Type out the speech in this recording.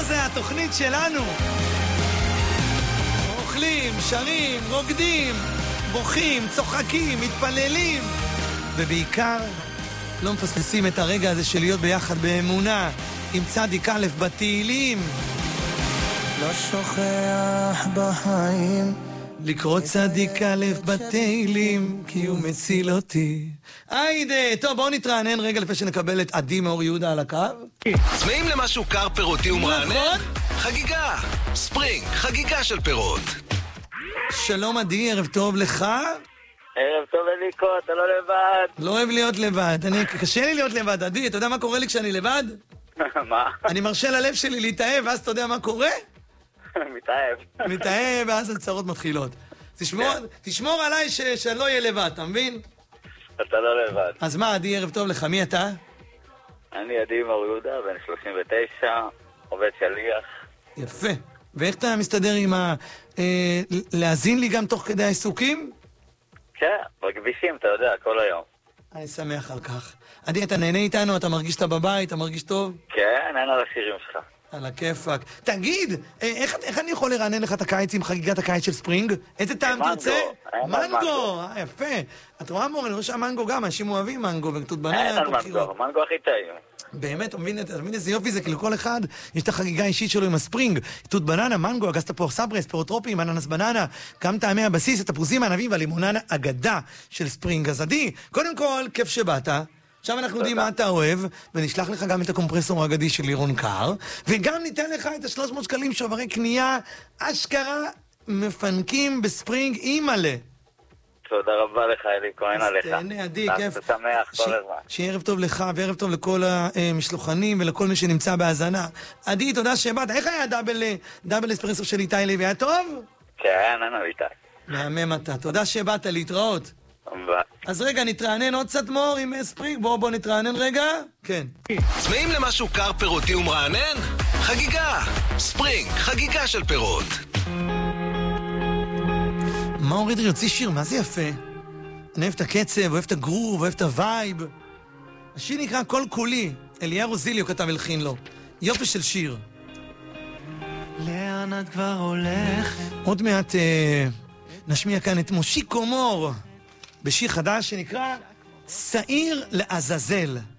זה התוכנית שלנו. אוכלים, שרים, רוקדים, בוכים, צוחקים, מתפללים, ובעיקר לא מפספסים את הרגע הזה של להיות ביחד באמונה עם צדיק א' בתהילים. לא שוכח בחיים לקרוא צדיק א' בתהילים, כי הוא מציל אותי. היידה, טוב, בואו נתרענן רגע לפני שנקבל את עדי מאור יהודה על הקו. צמאים למשהו קר פירותי ומרענן? נכון. חגיגה, ספרינג, חגיגה של פירות. שלום עדי, ערב טוב לך. ערב טוב אליקו, אתה לא לבד. לא אוהב להיות לבד, קשה לי להיות לבד. עדי, אתה יודע מה קורה לי כשאני לבד? מה? אני מרשה ללב שלי להתאהב, ואז אתה יודע מה קורה? מתאהב, ואז הצרות מתחילות. תשמור עליי שלא יהיה לבד, אתה מבין? אתה לא לבד. אז מה, עדי, ערב טוב לך, מי אתה? אני עדי מאור יהודה, בן 39, עובד שליח. יפה. ואיך אתה מסתדר עם להזין לי גם תוך כדי העיסוקים? כן, בכבישים, אתה יודע, כל היום. אני שמח על כך. עדי, אתה נהנה איתנו? אתה מרגיש שאתה בבית? אתה מרגיש טוב? כן, אין על השירים שלך. על הכיפק. תגיד, איך אני יכול לרענן לך את הקיץ עם חגיגת הקיץ של ספרינג? איזה טעם תרצה? מנגו! יפה. את רואה מור, אני רואה שהמנגו גם, אנשים אוהבים מנגו ותות בננה. אין על מנגו, מנגו הכי טעים. באמת, אתה מבין איזה יופי זה, כי לכל אחד יש את החגיגה האישית שלו עם הספרינג. תות בננה, מנגו, אגסטה פור סברס, פירוטרופים, אננס בננה, גם טעמי הבסיס, התפוזים, הענבים והלימונן אגדה של ספרינג. אז עדי, קודם כל, כיף שבאת. עכשיו אנחנו יודעים מה אתה אוהב, ונשלח לך גם את הקומפרסור האגדי של לירון קר, וגם ניתן לך את ה-300 שקלים שוברי קנייה, אשכרה מפנקים בספרינג אימאלה. תודה רבה לך, אליקו, אין עליך. תהנה, עדי, כיף. אתה שמח כל הזמן. שיהיה ערב טוב לך, וערב טוב לכל המשלוחנים ולכל מי שנמצא בהאזנה. עדי, תודה שבאת. איך היה דאבל אספרסו של איתי לוי? היה טוב? כן, אין על איתי. מהמם אתה. תודה שבאת, להתראות. אז רגע, נתרענן עוד קצת מור עם ספרינג. בוא נתרענן רגע. כן. צמאים למשהו קר פירותי ומרענן? חגיגה, ספרינג, חגיגה של פירות. מאור אדרי יוציא שיר, מה זה יפה? אני אוהב את הקצב, אוהב את הגרוב, אוהב את הווייב. השיר נקרא כל כולי. אליהו זיליו כתב הלחין לו. יופי של שיר. לאן את כבר הולכת? עוד מעט נשמיע כאן את מושיקו מור בשיר חדש שנקרא שעיר לעזאזל.